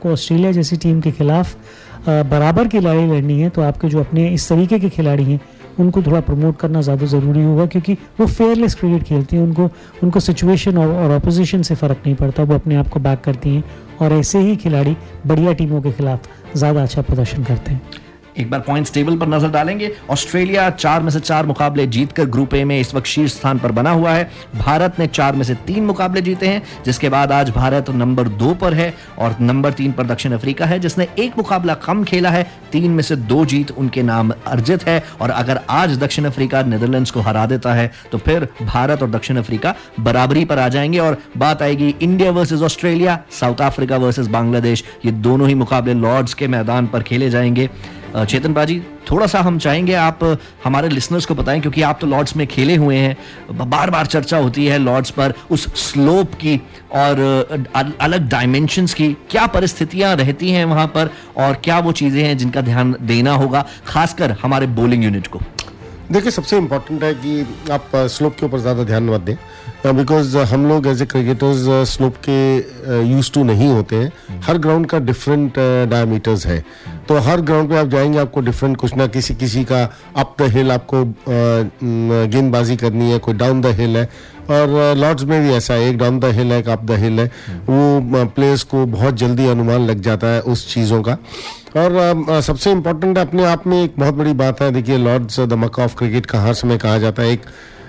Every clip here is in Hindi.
आपको ऑस्ट्रेलिया जैसी टीम के खिलाफ बराबर की लड़ाई लड़नी है, तो आपके जो अपने इस तरीके के खिलाड़ी हैं उनको थोड़ा प्रमोट करना ज़्यादा ज़रूरी होगा, क्योंकि वो फेयरलेस क्रिकेट खेलती हैं। उनको सिचुएशन और ऑपोजिशन से फ़र्क नहीं पड़ता, वो अपने आप को बैक करती हैं और ऐसे ही खिलाड़ी बढ़िया टीमों के खिलाफ ज़्यादा अच्छा प्रदर्शन करते हैं। एक बार पॉइंट्स टेबल पर नजर डालेंगे। ऑस्ट्रेलिया 4 में से 4 मुकाबले जीतकर ग्रुप ए में इस वक्त शीर्ष स्थान पर बना हुआ है। भारत ने 4 में से 3 मुकाबले जीते हैं, जिसके बाद आज भारत नंबर 2 पर है और नंबर 3 पर दक्षिण अफ्रीका है, जिसने 1 मुकाबला कम खेला है। 3 में से 2 जीत उनके नाम अर्जित है और अगर आज दक्षिण अफ्रीका नीदरलैंड्स को हरा देता है तो फिर भारत और दक्षिण अफ्रीका बराबरी पर आ जाएंगे और बात आएगी India versus Australia, south Africa versus Bangladesh. ये दोनों ही मुकाबले लॉर्ड्स के मैदान पर खेले जाएंगे। चेतन बाजी, थोड़ा सा हम चाहेंगे आप हमारे लिसनर्स को बताएं, क्योंकि आप तो लॉर्ड्स में खेले हुए हैं, बार बार चर्चा होती है लॉर्ड्स पर उस स्लोप की और अलग डायमेंशंस की। क्या परिस्थितियां रहती हैं वहां पर और क्या वो चीजें हैं जिनका ध्यान देना होगा, खासकर हमारे बॉलिंग यूनिट को? देखिए, सबसे इम्पोर्टेंट है कि आप स्लोप के ऊपर ज़्यादा ध्यान मत दें, बिकॉज हम लोग एज ए क्रिकेटर्स स्लोप के यूज टू नहीं होते हैं। हर ग्राउंड का डिफरेंट डायमीटर्स है, तो हर ग्राउंड पे आप जाएंगे आपको डिफरेंट कुछ ना किसी का अप द हिल आपको गेंदबाजी करनी है, कोई डाउन द हिल है। और लॉर्ड्स में भी ऐसा है, एक डाउन द हिल है, एक अप द हिल है। वो प्लेयर्स को बहुत जल्दी अनुमान लग जाता है उस चीज़ों का। और सबसे इम्पोर्टेंट अपने आप में एक बहुत बड़ी बात है, देखिए Lord's the Mecca of cricket का हर समय कहा जाता है। एक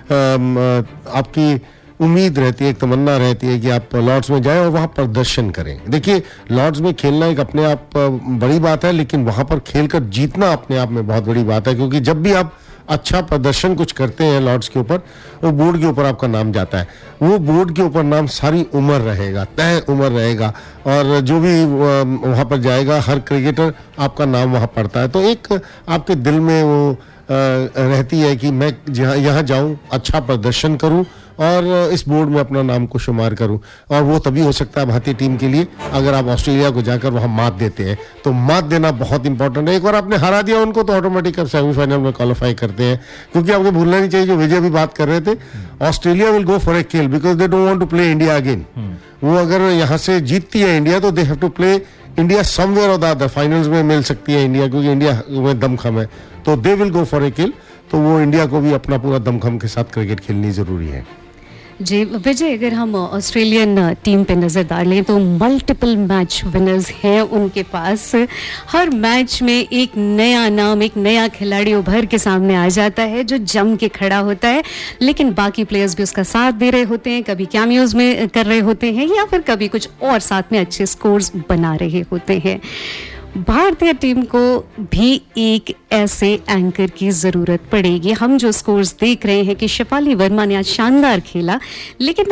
आपकी उम्मीद रहती है, एक तमन्ना रहती है कि आप लॉर्ड्स में जाएं और वहां प्रदर्शन करें। देखिए, लॉर्ड्स में खेलना एक अपने आप बड़ी बात है, लेकिन वहां पर खेलकर जीतना अपने आप में बहुत बड़ी बात है, क्योंकि जब भी आप अच्छा प्रदर्शन कुछ करते हैं लॉर्ड्स के ऊपर, वो बोर्ड के ऊपर आपका नाम जाता है। वो बोर्ड के ऊपर नाम सारी उम्र रहेगा, तय उम्र रहेगा, और जो भी वहां पर जाएगा हर क्रिकेटर आपका नाम वहां पढ़ता है। तो एक आपके दिल में वो रहती है कि मैं यहाँ जाऊं, अच्छा प्रदर्शन करूं और इस बोर्ड में अपना नाम को शुमार करूं। और वो तभी हो सकता है भारतीय टीम के लिए अगर आप ऑस्ट्रेलिया को जाकर वहां मात देते हैं। तो मात देना बहुत इंपॉर्टेंट है। एक बार आपने हरा दिया उनको तो ऑटोमेटिक आप सेमीफाइनल में क्वालिफाई करते हैं, क्योंकि आपको भूलना नहीं चाहिए, जो विजय भी बात कर रहे थे, Australia will go for a kill because they don't want to play India again. वो अगर यहाँ से जीतती है इंडिया तो they have to play India somewhere और द अदर। फाइनल्स में मिल सकती है इंडिया, क्योंकि इंडिया में दमखम है, तो they will go for a किल। तो वो इंडिया को भी अपना पूरा दमखम के साथ क्रिकेट खेलनी जरूरी है। जी विजय, अगर हम ऑस्ट्रेलियन टीम पे नज़र डालें तो मल्टीपल मैच विनर्स हैं उनके पास। हर मैच में एक नया नाम, एक नया खिलाड़ी उभर के सामने आ जाता है जो जम के खड़ा होता है, लेकिन बाकी प्लेयर्स भी उसका साथ दे रहे होते हैं, कभी कैमियोज में कर रहे होते हैं या फिर कभी कुछ और साथ में अच्छे स्कोर्स बना रहे होते हैं। भारतीय टीम को भी एक ऐसे एंकर की ज़रूरत पड़ेगी। हम जो स्कोर्स देख रहे हैं कि शेफाली वर्मा ने आज शानदार खेला, लेकिन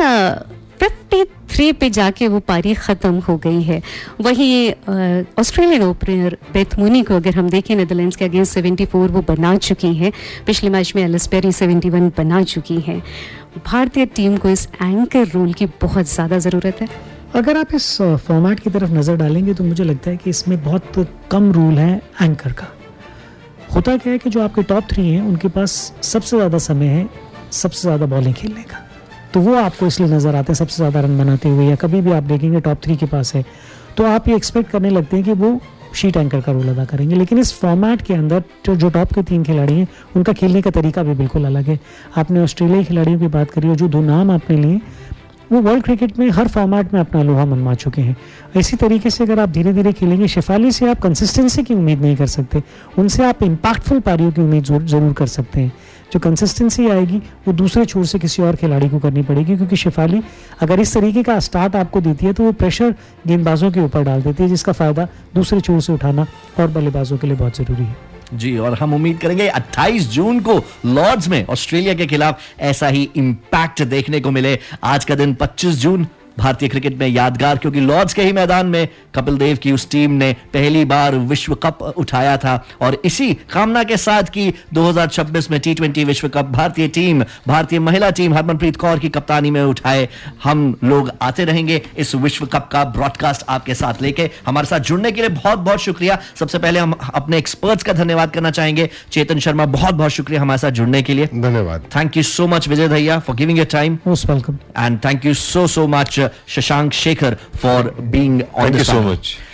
53 पे जाके वो पारी ख़त्म हो गई है। वहीं ऑस्ट्रेलियन ओपनर बेथ मूनी को अगर हम देखें, नीदरलैंड्स के अगेंस्ट 74 वो बना चुकी हैं। पिछले मैच में एलिस पेरी 71 बना चुकी हैं। भारतीय टीम को इस एंकर रोल की बहुत ज़्यादा ज़रूरत है। अगर आप इस फॉर्मेट की तरफ नज़र डालेंगे तो मुझे लगता है कि इसमें बहुत कम रूल है एंकर का। होता क्या है कि जो आपके टॉप 3 हैं उनके पास सबसे ज़्यादा समय है सबसे ज़्यादा बॉलिंग खेलने का, तो वो आपको इसलिए नज़र आते हैं सबसे ज़्यादा रन बनाते हुए। या कभी भी आप देखेंगे टॉप 3 के पास है तो आप ये एक्सपेक्ट करने लगते हैं कि वो शीट एंकर का रोल अदा करेंगे। लेकिन इस फॉर्मेट के अंदर जो टॉप के 3 खिलाड़ी हैं उनका खेलने का तरीका भी बिल्कुल अलग है। आपने ऑस्ट्रेलियाई खिलाड़ियों की बात करी और जो 2 नाम आपने लिए वो वर्ल्ड क्रिकेट में हर फॉर्मेट में अपना लोहा मनवा चुके हैं। इसी तरीके से अगर आप धीरे धीरे खेलेंगे, शेफाली से आप कंसिस्टेंसी की उम्मीद नहीं कर सकते, उनसे आप इम्पैक्टफुल पारियों की उम्मीद ज़रूर कर सकते हैं। जो कंसिस्टेंसी आएगी वो दूसरे छोर से किसी और खिलाड़ी को करनी पड़ेगी, क्योंकि शेफाली अगर इस तरीके का स्टार्ट आपको देती है तो वो प्रेशर गेंदबाजों के ऊपर डाल देती है, जिसका फ़ायदा दूसरे छोर से उठाना और बल्लेबाजों के लिए बहुत ज़रूरी है। जी, और हम उम्मीद करेंगे 28 जून को लॉर्ड्स में ऑस्ट्रेलिया के खिलाफ ऐसा ही इंपैक्ट देखने को मिले। आज का दिन 25 जून भारतीय क्रिकेट में यादगार, क्योंकि लॉर्ड्स के ही मैदान में कपिल देव की उस टीम ने पहली बार विश्व कप उठाया था और इसी कामना के साथ कि 2026 में T20 विश्व कप भारतीय टीम, भारतीय महिला टीम हरमनप्रीत कौर की कप्तानी में उठाए। हम लोग आते रहेंगे इस विश्व कप का ब्रॉडकास्ट आपके साथ लेके। हमारे साथ जुड़ने के लिए बहुत बहुत शुक्रिया। सबसे पहले हम अपने एक्सपर्ट्स का धन्यवाद करना चाहेंगे। चेतन शर्मा, बहुत बहुत शुक्रिया हमारे साथ जुड़ने के लिए। धन्यवाद। थैंक यू सो मच विजय भैया for giving your time. Most welcome. And thank you so much Shashank Shekhar for being on the show. Thank you so much.